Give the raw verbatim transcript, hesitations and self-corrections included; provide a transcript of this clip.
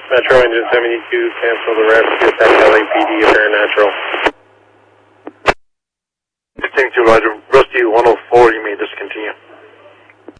Metro Engine seventy-two, cancel the rest to attack L A P D Paranatural. Distinct to Roger, Rusty one oh four, you may discontinue.